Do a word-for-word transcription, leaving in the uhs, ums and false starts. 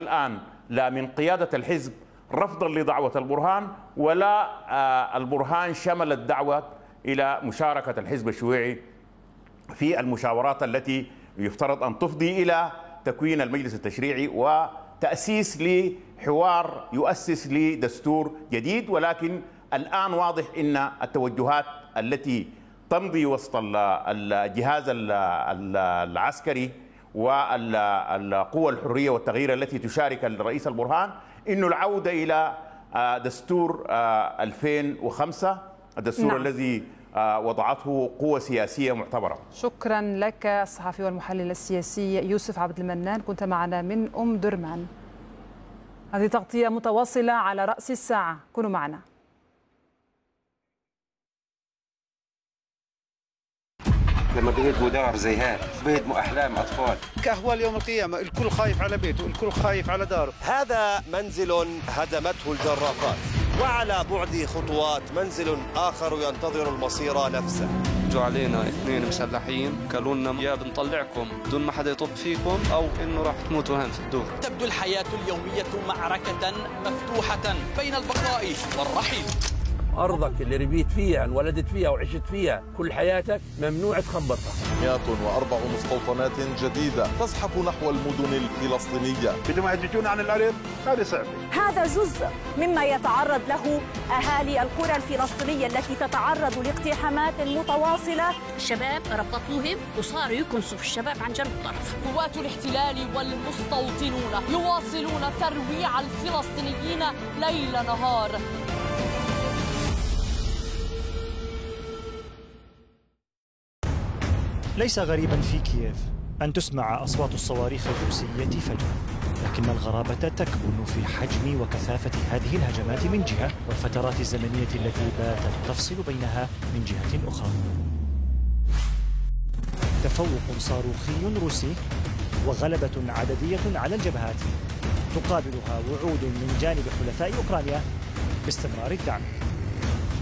الآن لا من قيادة الحزب رفضا لدعوة البرهان، ولا البرهان شمل الدعوة إلى مشاركة الحزب الشيوعي في المشاورات التي يفترض أن تفضي إلى تكوين المجلس التشريعي وتأسيس لحوار يؤسس لدستور جديد. ولكن الآن واضح أن التوجهات التي تمضي وسط الجهاز العسكري والقوى الحرية والتغيير التي تشارك الرئيس البرهان إنه العودة إلى دستور ألفين وخمسة، الدستور نعم. الذي وضعته قوة سياسية معتبرة. شكرا لك الصحفي والمحلل السياسي يوسف عبد المنان، كنت معنا من أم درمان. هذه تغطية متواصلة على رأس الساعة، كونوا معنا. لما بيهدموا دار زي هاد بيهدموا أحلام أطفال. كأهوال يوم القيامة، الكل خايف على بيته، الكل خايف على داره. هذا منزل هدمته الجرافات، وعلى بعد خطوات منزل آخر ينتظر المصير نفسه. جو علينا اثنين مسلحين قالوا لنا يا بنطلعكم بدون ما حدا يطب فيكم أو إنه راح تموتوا هان في الدور. تبدو الحياة اليومية معركة مفتوحة بين البقاء والرحيل. أرضك اللي ربيت فيها انولدت فيها وعشت فيها كل حياتك ممنوع تخبطها. مئة وأربع مستوطنات جديدة تزحف نحو المدن الفلسطينية. بدهم يهجون عن الأرض، هذا صعب. هذا جزء مما يتعرض له أهالي القرى الفلسطينية التي تتعرض لاقتحامات متواصلة. الشباب ربطوهم وصاروا يكنسوا في الشباب عن جنب الطرف. قوات الاحتلال والمستوطنون يواصلون ترويع الفلسطينيين ليل نهار. ليس غريبا في كييف أن تسمع أصوات الصواريخ الروسية فجأة، لكن الغرابة تكمن في حجم وكثافة هذه الهجمات من جهة، والفترات الزمنية التي باتت تفصل بينها من جهة أخرى. تفوق صاروخي روسي وغلبة عددية على الجبهات، تقابلها وعود من جانب حلفاء أوكرانيا باستمرار الدعم.